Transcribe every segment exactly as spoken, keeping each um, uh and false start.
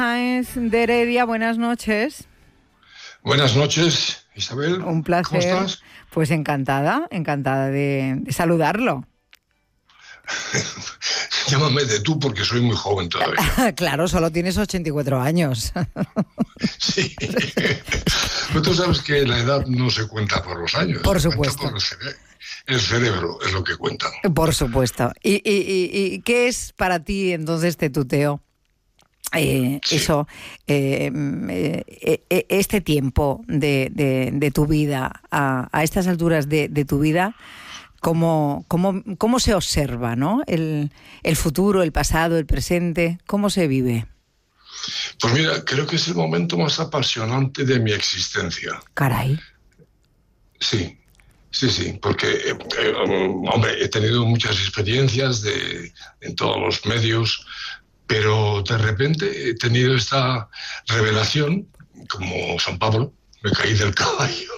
Sáenz de Heredia, buenas noches. Buenas noches, Isabel. Un placer. ¿Cómo estás? Pues encantada, encantada de, de saludarlo. Llámame de tú porque soy muy joven todavía. Claro, solo tienes ochenta y cuatro años. Sí. Pero tú sabes que la edad no se cuenta por los años. Por se supuesto. Por el, cere- el cerebro es lo que cuenta. Por supuesto. ¿Y, y, y, y qué es para ti entonces este tuteo? Eh, Sí. Eso, eh, eh, eh, este tiempo de, de, de tu vida, a, a estas alturas de, de tu vida, ¿cómo, cómo, cómo se observa, ¿no? El, el futuro, el pasado, el presente, ¿cómo se vive? Pues mira, creo que es el momento más apasionante de mi existencia. Caray. Sí, sí, sí, porque, eh, eh, hombre, he tenido muchas experiencias de, en todos los medios, pero de repente he tenido esta revelación, como San Pablo, me caí del caballo.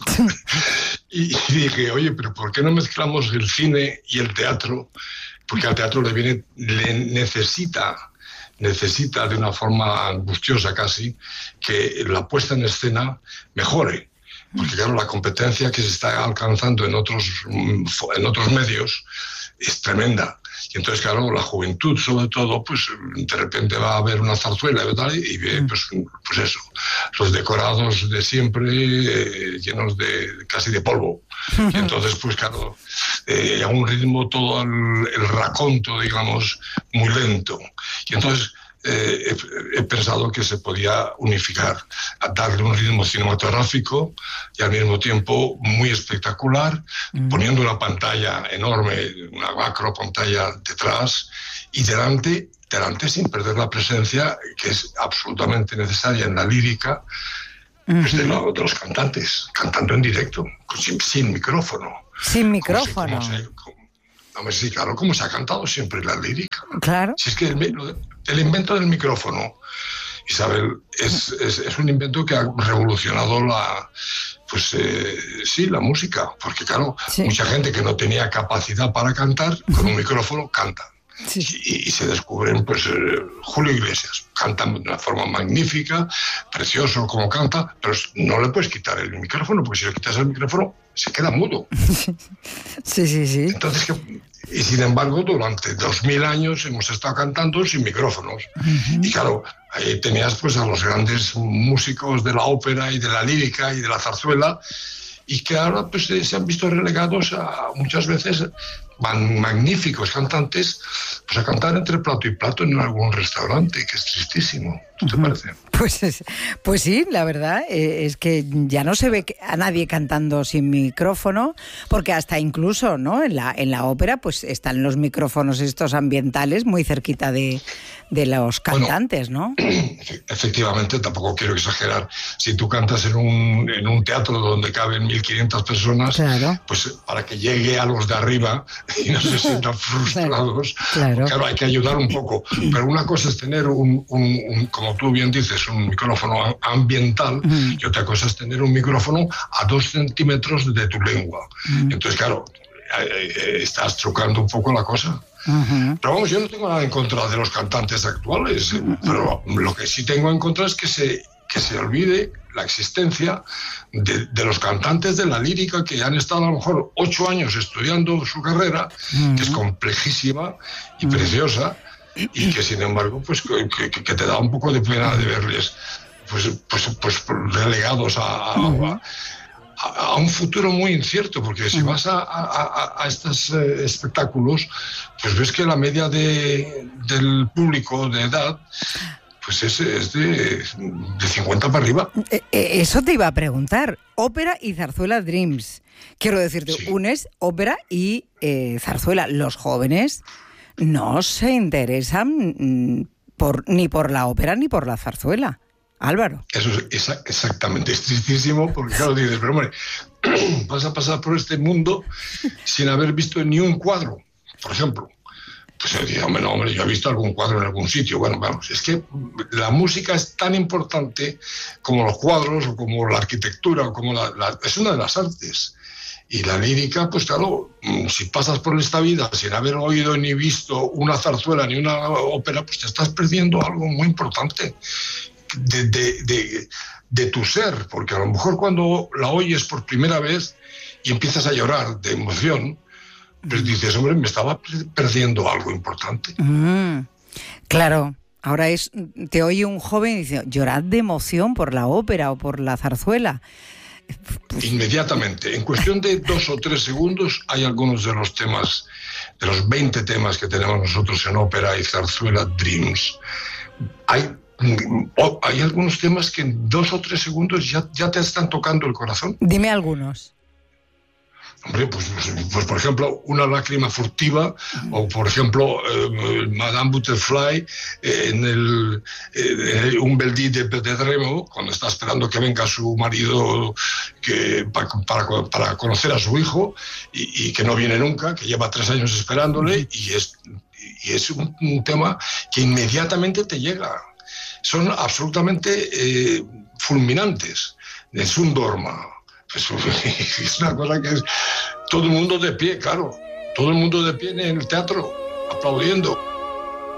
y, y dije, oye, pero ¿por qué no mezclamos el cine y el teatro? Porque al teatro le viene, le necesita, necesita de una forma angustiosa casi, que la puesta en escena mejore. Porque claro, la competencia que se está alcanzando en otros, en otros medios es tremenda. Y entonces, claro, la juventud, sobre todo, pues de repente va a ver una zarzuela, ¿verdad? Y ve, pues, pues eso, los decorados de siempre, eh, llenos de casi de polvo. Y entonces, pues claro, eh, a un ritmo todo el, el raconto, digamos, muy lento. Y entonces eh, he, he pensado que se podía unificar, a darle un ritmo cinematográfico y al mismo tiempo muy espectacular, mm. poniendo una pantalla enorme, una macro pantalla detrás y delante, delante sin perder la presencia que es absolutamente necesaria en la lírica, uh-huh. pues de, lo, de los cantantes, cantando en directo, sin, sin micrófono. Sin micrófono. Se, se, como, sí, claro, como se ha cantado siempre la lírica. Claro. Si es que el, el invento del micrófono, Isabel, es, es, es un invento que ha revolucionado la, pues eh, sí, la música, porque claro, sí. mucha gente que no tenía capacidad para cantar, con un micrófono canta. Sí. Y, y se descubren, pues, eh, Julio Iglesias, canta de una forma magnífica, precioso como canta, pero no le puedes quitar el micrófono, porque si le quitas el micrófono, se queda mudo. Sí, sí, sí. Entonces, que, y sin embargo, durante dos mil años hemos estado cantando sin micrófonos. Uh-huh. Y claro, ahí tenías pues a los grandes músicos de la ópera y de la lírica y de la zarzuela, y que ahora pues se han visto relegados a muchas veces magníficos cantantes pues a cantar entre plato y plato en algún restaurante, que es tristísimo. ¿Qué te uh-huh. parece? Pues, es, pues sí, la verdad eh, es que ya no se ve a nadie cantando sin micrófono, porque hasta incluso, ¿no? En la, en la ópera pues están los micrófonos estos ambientales muy cerquita de, de los cantantes, bueno, ¿no? Efectivamente, tampoco quiero exagerar. Si tú cantas en un, en un teatro donde caben mil quinientas personas, claro. pues para que llegue a los de arriba y no se sientan frustrados, claro. claro, hay que ayudar un poco. Pero una cosa es tener un, un, un como tú bien dices, un micrófono ambiental, uh-huh. y otra cosa es tener un micrófono a dos centímetros de tu lengua. Uh-huh. Entonces, claro, estás trucando un poco la cosa. Uh-huh. Pero vamos, yo no tengo nada en contra de los cantantes actuales, uh-huh. pero lo que sí tengo en contra es que se, que se olvide la existencia de, de los cantantes de la lírica que han estado a lo mejor ocho años estudiando su carrera, uh-huh. que es complejísima y uh-huh. preciosa, y que sin embargo pues que, que, que te da un poco de pena de verles pues, pues, pues relegados a, a, a, a un futuro muy incierto, porque si vas a, a, a estos eh, espectáculos pues ves que la media de, del público de edad pues es, es de, de cincuenta para arriba. Eso te iba a preguntar. Ópera y zarzuela Dreams. Quiero decirte, sí. unes ópera y eh, zarzuela. Los jóvenes no se interesan por, ni por la ópera ni por la zarzuela. Álvaro. Eso es exactamente, es tristísimo, porque claro, dices, pero hombre, vas a pasar por este mundo sin haber visto ni un cuadro, por ejemplo. Pues yo digo, hombre, no, hombre, yo he visto algún cuadro en algún sitio. Bueno, vamos, es que la música es tan importante como los cuadros, o como la arquitectura, o como la, la, es una de las artes. Y la lírica, pues claro, si pasas por esta vida sin haber oído ni visto una zarzuela ni una ópera, pues te estás perdiendo algo muy importante de, de, de, de tu ser, porque a lo mejor cuando la oyes por primera vez y empiezas a llorar de emoción, pues dices, hombre, me estaba perdiendo algo importante. Mm, claro. Ahora es, te oye un joven y dice, llorad de emoción por la ópera o por la zarzuela. Pues... Inmediatamente, en cuestión de dos o tres segundos, hay algunos de los temas, de los veinte temas que tenemos nosotros en ópera y zarzuela Dreams. Hay, hay algunos temas que en dos o tres segundos ya, ya te están tocando el corazón. Dime algunos. Hombre, pues, pues, pues por ejemplo, Una lágrima furtiva, uh-huh. o por ejemplo, eh, Madame Butterfly, eh, en el eh, Un bel día de Pedremo, cuando está esperando que venga su marido que, pa, para, para conocer a su hijo, y, y que no viene nunca, que lleva tres años esperándole, uh-huh. y es, y es un, un tema que inmediatamente te llega. Son absolutamente eh, fulminantes. Es un dorma. Es una cosa que es todo el mundo de pie, claro, todo el mundo de pie en el teatro, aplaudiendo.